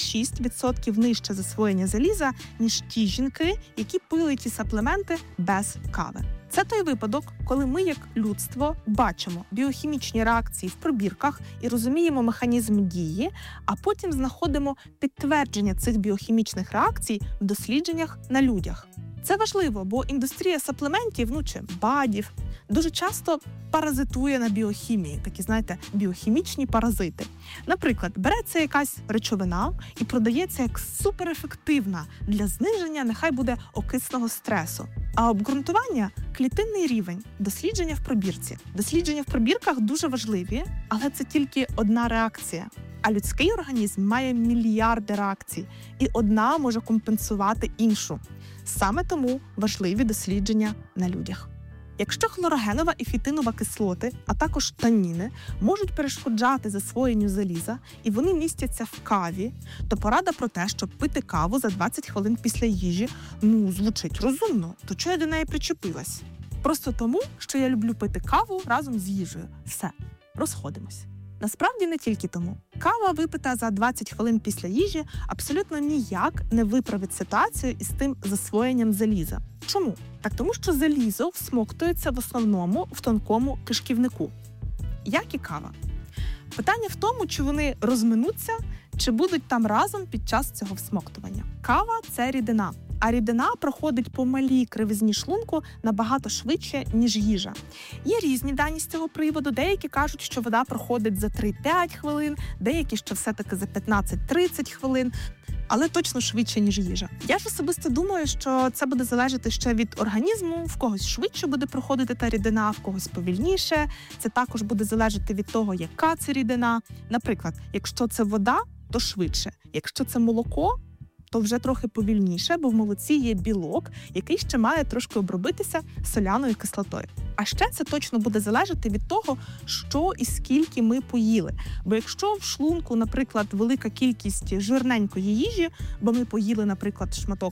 66% нижче засвоєння заліза, ніж ті жінки, які пили ті саплементи без кави. Це той випадок, коли ми, як людство, бачимо біохімічні реакції в пробірках і розуміємо механізм дії, а потім знаходимо підтвердження цих біохімічних реакцій в дослідженнях на людях. Це важливо, бо індустрія саплементів, чи БАДів, дуже часто паразитує на біохімії, такі, біохімічні паразити. Наприклад, береться якась речовина і продається як суперефективна для зниження, нехай буде окисного стресу. А обґрунтування – клітинний рівень, дослідження в пробірці. Дослідження в пробірках дуже важливі, але це тільки одна реакція. А людський організм має мільярди реакцій, і одна може компенсувати іншу. Саме тому важливі дослідження на людях. Якщо хлорогенова і фітинова кислоти, а також таніни, можуть перешкоджати засвоєнню заліза, і вони містяться в каві, то порада про те, щоб пити каву за 20 хвилин після їжі, звучить розумно, то чого я до неї причепилась? Просто тому, що я люблю пити каву разом з їжею. Все, розходимось. Насправді не тільки тому. Кава, випита за 20 хвилин після їжі, абсолютно ніяк не виправить ситуацію із тим засвоєнням заліза. Чому? Так тому, що залізо всмоктується в основному в тонкому кишківнику, як і кава. Питання в тому, чи вони розминуться, чи будуть там разом під час цього всмоктування. Кава – це рідина. А рідина проходить по малій кривизні шлунку набагато швидше, ніж їжа. Є різні дані з цього приводу. Деякі кажуть, що вода проходить за 3-5 хвилин, деякі, що все-таки за 15-30 хвилин, але точно швидше, ніж їжа. Я ж особисто думаю, що це буде залежати ще від організму, в когось швидше буде проходити та рідина, в когось повільніше. Це також буде залежати від того, яка це рідина. Наприклад, якщо це вода, то швидше. Якщо це молоко, то вже трохи повільніше, бо в молоці є білок, який ще має трошки обробитися соляною кислотою. А ще це точно буде залежати від того, що і скільки ми поїли. Бо якщо в шлунку, наприклад, велика кількість жирненької їжі, бо ми поїли, наприклад, шматок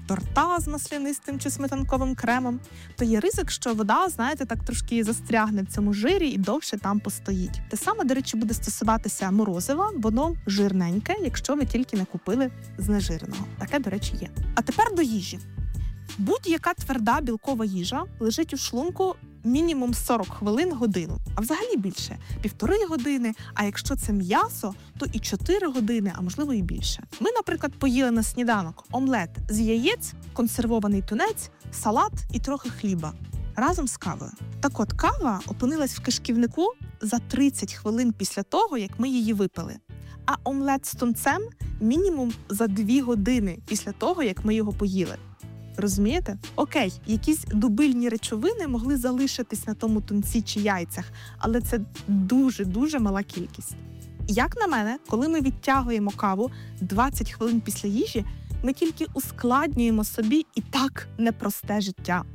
торта з маслянистим чи сметанковим кремом, то є ризик, що вода, знаєте, так трошки застрягне в цьому жирі і довше там постоїть. Те саме, до речі, буде стосуватися морозива, воно жирненьке, якщо ви тільки не купили знежиреного. Таке, до речі, є. А тепер до їжі. Будь-яка тверда білкова їжа лежить у шлунку мінімум 40 хвилин, годину, а взагалі більше – 1,5 години, а якщо це м'ясо, то і 4 години, а можливо і більше. Ми, наприклад, поїли на сніданок омлет з яєць, консервований тунець, салат і трохи хліба разом з кавою. Так от, кава опинилась в кишківнику за 30 хвилин після того, як ми її випили. А омлет з тунцем – мінімум за 2 години після того, як ми його поїли. Розумієте? Окей, якісь дубильні речовини могли залишитись на тому тунці чи яйцях, але це дуже-дуже мала кількість. Як на мене, коли ми відтягуємо каву 20 хвилин після їжі, ми тільки ускладнюємо собі і так непросте життя.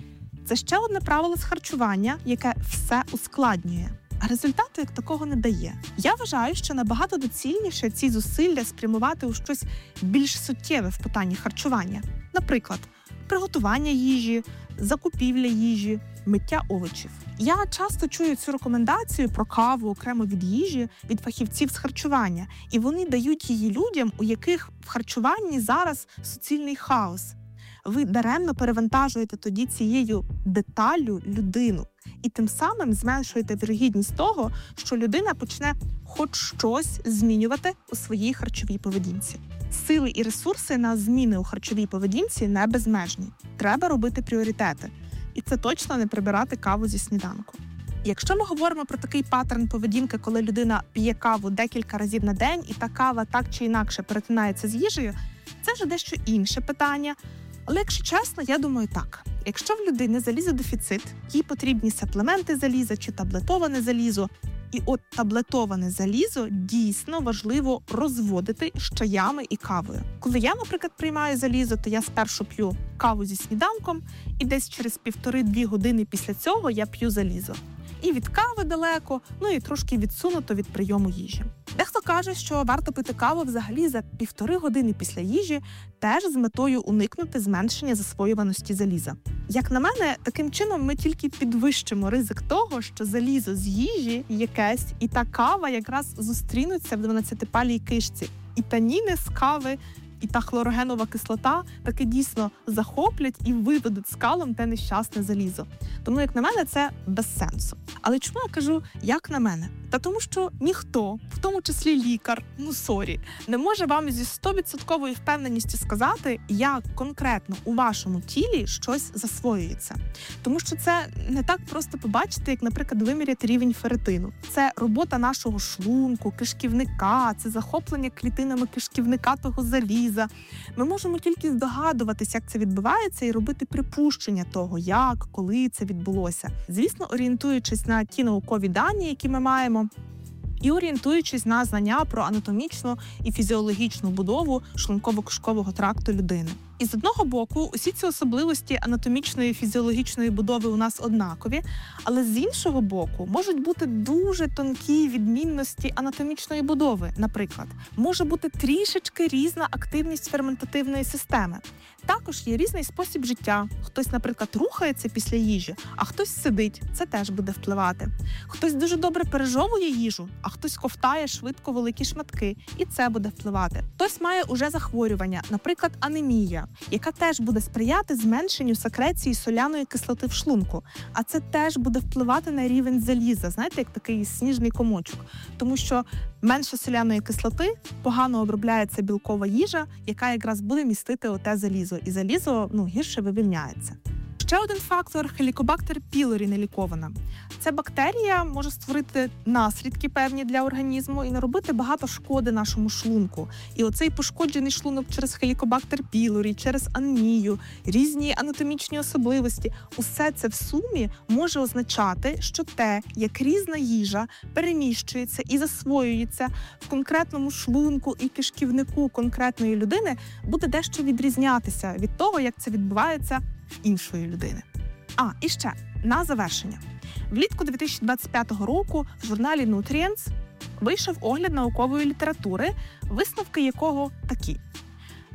Це ще одне правило з харчування, яке все ускладнює, а результату як такого не дає. Я вважаю, що набагато доцільніше ці зусилля спрямувати у щось більш суттєве в питанні харчування. Наприклад, приготування їжі, закупівля їжі, миття овочів. Я часто чую цю рекомендацію про каву окремо від їжі від фахівців з харчування, і вони дають її людям, у яких в харчуванні зараз суцільний хаос. Ви даремно перевантажуєте тоді цією деталлю людину і тим самим зменшуєте вірогідність того, що людина почне хоч щось змінювати у своїй харчовій поведінці. Сили і ресурси на зміни у харчовій поведінці не безмежні. Треба робити пріоритети. І це точно не прибирати каву зі сніданку. Якщо ми говоримо про такий паттерн поведінки, коли людина п'є каву декілька разів на день, і та кава так чи інакше перетинається з їжею, це вже дещо інше питання. Але, якщо чесно, я думаю так. Якщо в людини залізодефіцит, їй потрібні саплементи заліза чи таблетоване залізо, і от таблетоване залізо дійсно важливо розводити з чаями і кавою. Коли я, наприклад, приймаю залізо, то я спершу п'ю каву зі сніданком, і десь через 1,5-2 години після цього я п'ю залізо. І від кави далеко, і трошки відсунуто від прийому їжі. Дехто каже, що варто пити каву взагалі за 1,5 години після їжі, теж з метою уникнути зменшення засвоюваності заліза. Як на мене, таким чином ми тільки підвищимо ризик того, що залізо з їжі якесь і та кава якраз зустрінуться в 12-палій кишці. І таніни з кави, і та хлорогенова кислота таки дійсно захоплять і виведуть скалом те нещасне залізо. Тому, як на мене, це без сенсу. Але чому я кажу «як на мене»? Та тому, що ніхто, в тому числі лікар, не може вам зі 100% впевненістю сказати, як конкретно у вашому тілі щось засвоюється. Тому що це не так просто побачити, як, наприклад, виміряти рівень ферритину. Це робота нашого шлунку, кишківника, це захоплення клітинами кишківника того заліза. Ми можемо тільки здогадуватися, як це відбувається, і робити припущення того, як, коли це відбулося. Звісно, орієнтуючись на ті наукові дані, які ми маємо, і орієнтуючись на знання про анатомічну і фізіологічну будову шлунково-кишкового тракту людини. І з одного боку, усі ці особливості анатомічної і фізіологічної будови у нас однакові, але з іншого боку, можуть бути дуже тонкі відмінності анатомічної будови. Наприклад, може бути трішечки різна активність ферментативної системи. Також є різний спосіб життя. Хтось, наприклад, рухається після їжі, а хтось сидить. Це теж буде впливати. Хтось дуже добре пережовує їжу, а хтось ковтає швидко великі шматки. І це буде впливати. Хтось має уже захворювання, наприклад, анемія, яка теж буде сприяти зменшенню секреції соляної кислоти в шлунку. А це теж буде впливати на рівень заліза, знаєте, як такий сніжний комочок. Тому що менше соляної кислоти, погано обробляється білкова їжа, яка якраз буде містити оте залізо. І залізо, гірше вивільняється. Ще один фактор – Helicobacter pylori нелікована. Ця бактерія може створити наслідки певні для організму і наробити багато шкоди нашому шлунку. І оцей пошкоджений шлунок через Helicobacter pylori, через анемію, різні анатомічні особливості – усе це в сумі може означати, що те, як різна їжа переміщується і засвоюється в конкретному шлунку і кишківнику конкретної людини, буде дещо відрізнятися від того, як це відбувається іншої людини. І ще, на завершення. Влітку 2025 року в журналі Nutrients вийшов огляд наукової літератури, висновки якого такі.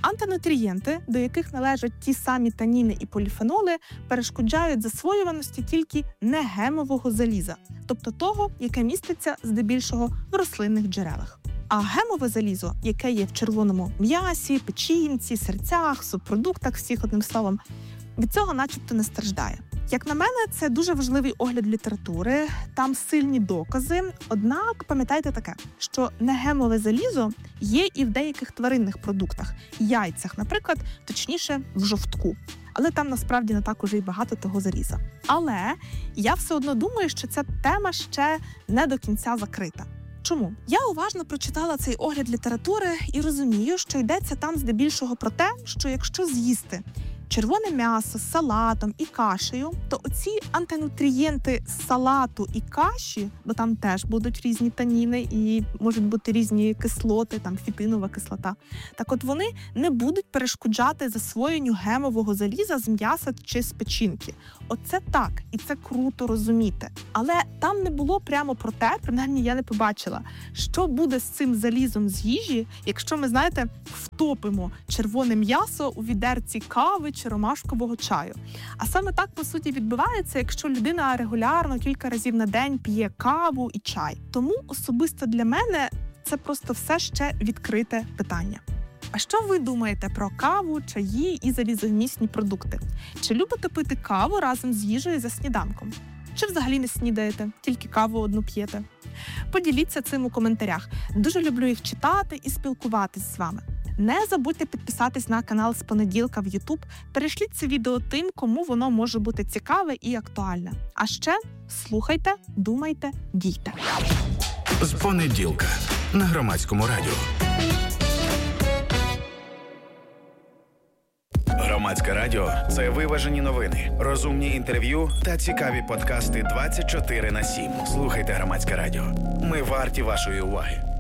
Антинутрієнти, до яких належать ті самі таніни і поліфеноли, перешкоджають засвоюваності тільки негемового заліза, тобто того, яке міститься здебільшого в рослинних джерелах. А гемове залізо, яке є в червоному м'ясі, печінці, серцях, субпродуктах, всіх одним словом, від цього начебто не страждає. Як на мене, це дуже важливий огляд літератури, там сильні докази. Однак пам'ятайте таке, що негемове залізо є і в деяких тваринних продуктах, яйцях, наприклад, точніше, в жовтку. Але там насправді не так уже й багато того заліза. Але я все одно думаю, що ця тема ще не до кінця закрита. Чому? Я уважно прочитала цей огляд літератури і розумію, що йдеться там здебільшого про те, що якщо з'їсти червоне м'ясо з салатом і кашею, то оці антинутрієнти з салату і каші, бо там теж будуть різні таніни і можуть бути різні кислоти, там фітинова кислота, так от вони не будуть перешкоджати засвоєнню гемового заліза з м'яса чи з печінки. Оце так, і це круто розуміти. Але там не було прямо про те, принаймні я не побачила, що буде з цим залізом з їжі, якщо ми, знаєте, втопимо червоне м'ясо у відерці кави чи ромашкового чаю. А саме так, по суті, відбувається, якщо людина регулярно кілька разів на день п'є каву і чай. Тому особисто для мене це просто все ще відкрите питання. А що ви думаєте про каву, чаї і залізомісні продукти? Чи любите пити каву разом з їжею за сніданком? Чи взагалі не снідаєте, тільки каву одну п'єте? Поділіться цим у коментарях. Дуже люблю їх читати і спілкуватись з вами. Не забудьте підписатись на канал з понеділка в YouTube. Перешліть це відео тим, кому воно може бути цікаве і актуальне. А ще слухайте, думайте, дійте. З понеділка на Громадському радіо. Громадське радіо – це виважені новини, розумні інтерв'ю та цікаві подкасти 24/7. Слухайте Громадське радіо. Ми варті вашої уваги.